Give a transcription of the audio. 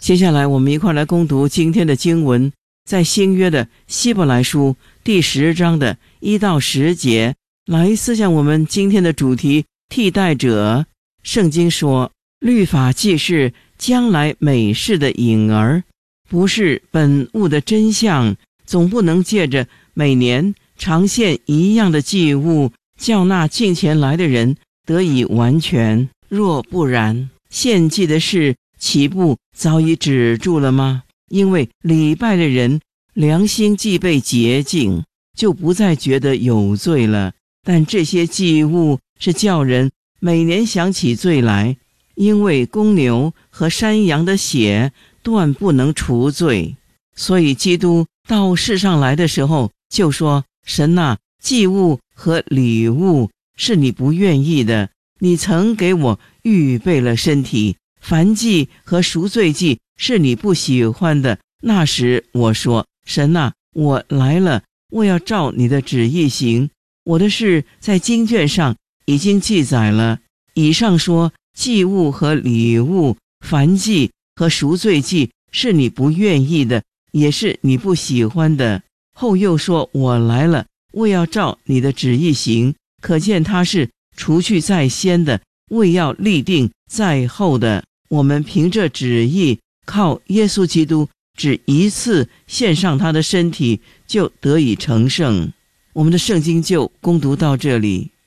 接下来我们一块来攻读今天的经文，在新约的希伯来书第10章的1到10节，来思想我们今天的主题：替代者。圣经说，律法既是将来美事的影儿，不是本物的真相，总不能借着每年常献一样的祭物，叫那近前来的人得以完全。若不然，献祭的事岂不早已止住了吗？因为礼拜的人良心既被洁净，就不再觉得有罪了。但这些祭物是叫人每年想起罪来，因为公牛和山羊的血断不能除罪。所以基督到世上来的时候就说，神啊，祭物和礼物是你不愿意的，你曾给我预备了身体，燔祭和赎罪祭是你不喜欢的。那时我说，神啊，我来了，我要照你的旨意行。我的事在经卷上已经记载了。以上说，祭物和礼物、燔祭和赎罪祭是你不愿意的，也是你不喜欢的。后又说，我来了，为要照你的旨意行。可见他是除去在先的，为要立定在后的。我们凭着旨意，靠耶稣基督只一次献上他的身体，就得以成圣。我们的圣经就攻读到这里。